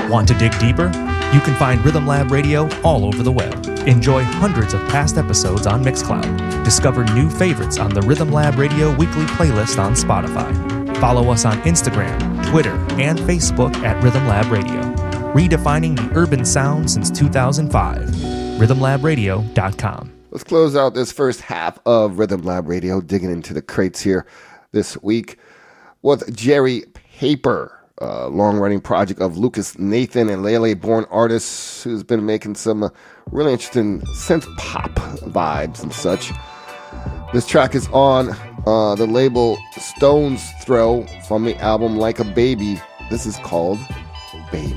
Want to dig deeper? You can find Rhythm Lab Radio all over the web. Enjoy hundreds of past episodes on Mixcloud. Discover new favorites on the Rhythm Lab Radio weekly playlist on Spotify. Follow us on Instagram, Twitter, and Facebook at Rhythm Lab Radio. Redefining the urban sound since 2005. RhythmLabRadio.com. Let's close out this first half of Rhythm Lab Radio, digging into the crates here this week with Jerry Paper. Long-running project of Lucas Nathan and Lele-born artists who's been making some really interesting synth pop vibes and such. This track is on the label Stone's Throw from the album Like a Baby. This is called Baby.